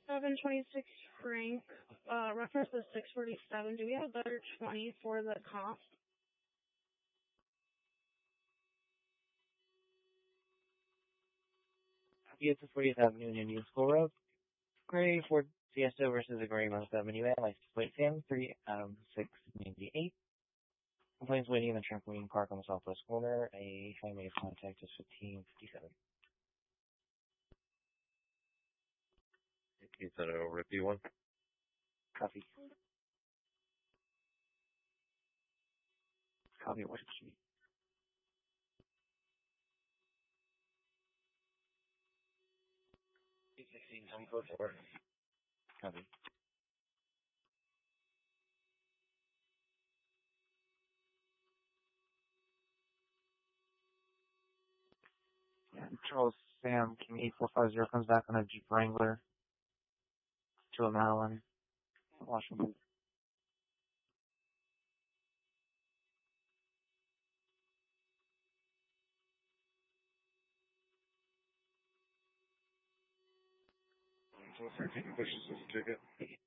726 Frank, reference is 647. Do we have a better 20 for the comp? It's the 40th Avenue and Indian School Road. Gray Ford Fiesta versus a gray Most Avenue A. License plate Sam 3 out of 698. Complaints waiting in the trampoline park on the southwest corner. A highway contact is 1557. Is that a Rippy one? Copy. Copy what sheet. $16 some code for it. Copy. Yeah, Charles Sam King 8450 comes back on a Jeep Wrangler to a Madeline, Washington. So 13 pushes this ticket.